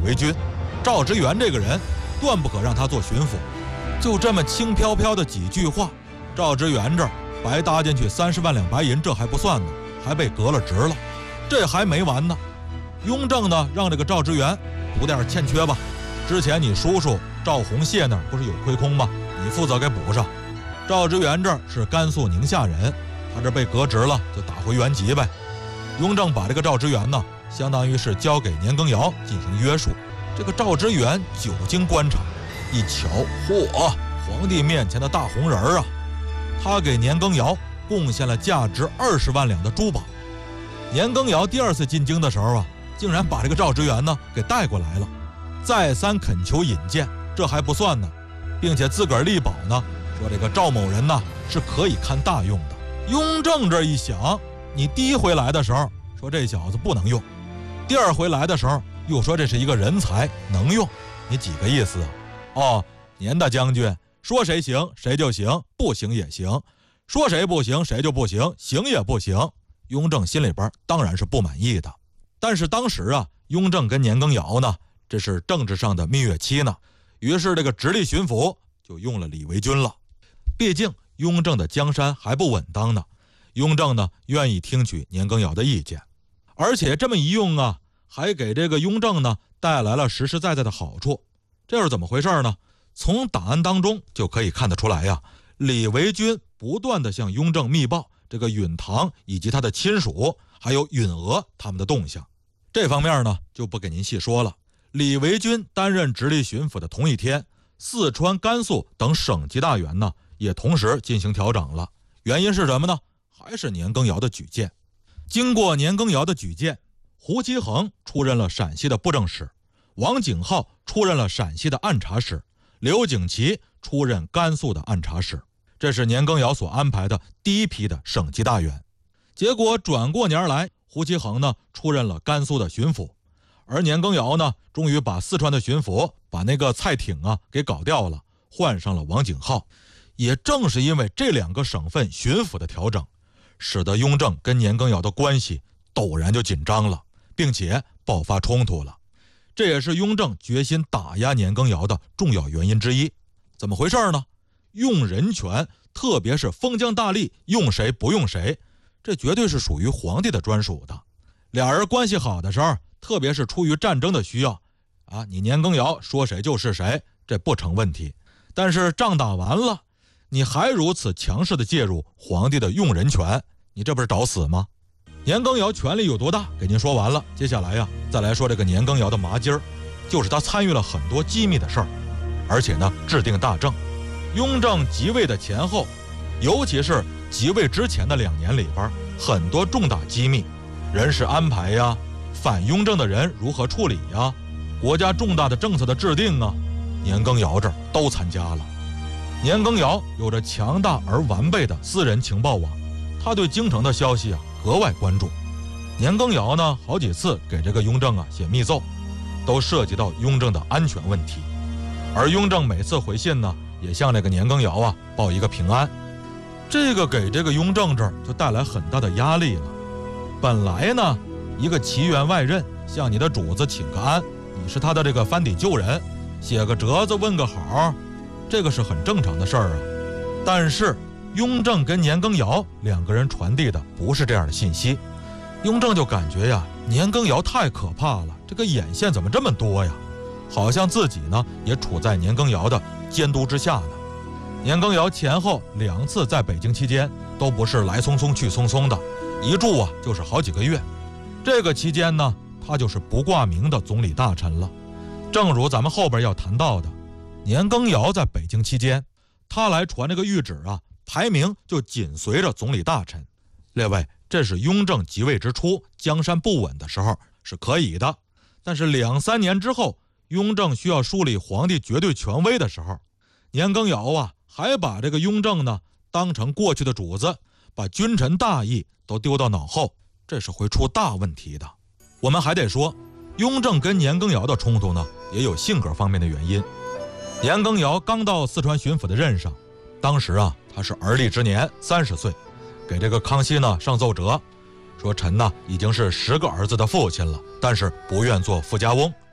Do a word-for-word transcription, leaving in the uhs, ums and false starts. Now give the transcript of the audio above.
维钧。赵知远这个人断不可让他做巡抚。就这么轻飘飘的几句话，赵知远这儿白搭进去三十万两白银，这还不算呢，还被革了职了。这还没完呢，雍正呢让这个赵知远补点欠缺吧。之前你叔叔赵弘燮那儿不是有亏空吗？你负责给补上。赵知远这儿是甘肃宁夏人，他这被革职了，就打回原籍呗。雍正把这个赵知远呢，相当于是交给年羹尧进行约束。这个赵知远久经官场，一瞧，嚯，皇帝面前的大红人啊！他给年羹尧贡献了价值二十万两的珠宝。年羹尧第二次进京的时候啊，竟然把这个赵知远呢给带过来了，再三恳求引荐。这还不算呢，并且自个儿力保呢，说这个赵某人呢是可以看大用的。雍正这一想，你第一回来的时候说这小子不能用，第二回来的时候又说这是一个人才能用，你几个意思啊？哦，年大将军说谁行谁就行，不行也行，说谁不行谁就不行，行也不行。雍正心里边当然是不满意的，但是当时啊，雍正跟年羹尧呢，这是政治上的蜜月期呢，于是这个直隶巡抚就用了李维钧了。毕竟雍正的江山还不稳当呢，雍正呢愿意听取年羹尧的意见，而且这么一用啊，还给这个雍正呢带来了实实在在的好处。这是怎么回事呢？从档案当中就可以看得出来呀，李维钧不断地向雍正密报这个允堂以及他的亲属还有允娥他们的动向。这方面呢就不给您细说了。李维钧担任直隶巡抚的同一天，四川、甘肃等省级大员呢也同时进行调整了。原因是什么呢？还是年羹尧的举荐。经过年羹尧的举荐，胡其衡出任了陕西的布政使，王景浩出任了陕西的按察使，刘景琦出任甘肃的按察使。这是年羹尧所安排的第一批的省级大员。结果转过年来，胡其衡呢出任了甘肃的巡抚，而年羹尧呢终于把四川的巡抚把那个蔡挺啊给搞掉了，换上了王景浩。也正是因为这两个省份巡抚的调整，使得雍正跟年羹尧的关系陡然就紧张了，并且爆发冲突了。这也是雍正决心打压年羹尧的重要原因之一。怎么回事呢？用人权，特别是封疆大吏用谁不用谁，这绝对是属于皇帝的专属的。俩人关系好的时候，特别是出于战争的需要啊，你年羹尧说谁就是谁，这不成问题。但是仗打完了，你还如此强势的介入皇帝的用人权，你这不是找死吗？年羹尧权力有多大给您说完了，接下来呀再来说这个年羹尧的麻筋儿，就是他参与了很多机密的事儿，而且呢制定大政。雍正即位的前后，尤其是即位之前的两年里边，很多重大机密，人事安排呀，反雍正的人如何处理呀，国家重大的政策的制定啊，年羹尧这儿都参加了。年羹尧有着强大而完备的私人情报网，他对京城的消息啊格外关注。年羹尧呢好几次给这个雍正啊写密奏，都涉及到雍正的安全问题，而雍正每次回信呢也向这个年羹尧啊报一个平安。这个给这个雍正这儿就带来很大的压力了。本来呢一个奇员外任向你的主子请个安，你是他的这个藩邸旧人，写个折子问个好，这个是很正常的事儿啊。但是雍正跟年羹尧两个人传递的不是这样的信息，雍正就感觉呀，年羹尧太可怕了，这个眼线怎么这么多呀？好像自己呢也处在年羹尧的监督之下呢。年羹尧前后两次在北京期间都不是来匆匆去匆匆的，一住啊就是好几个月。这个期间呢，他就是不挂名的总理大臣了。正如咱们后边要谈到的，年羹尧在北京期间，他来传这个谕旨啊，排名就紧随着总理大臣。列位，这是雍正即位之初江山不稳的时候是可以的，但是两三年之后，雍正需要树立皇帝绝对权威的时候，年羹尧啊还把这个雍正呢当成过去的主子，把君臣大义都丢到脑后，这是会出大问题的。我们还得说，雍正跟年羹尧的冲突呢也有性格方面的原因。年羹尧刚到四川巡抚的任上，当时啊他是而立之年，三十岁，给这个康熙呢上奏折，说臣呢已经是十个儿子的父亲了，但是不愿做富家翁，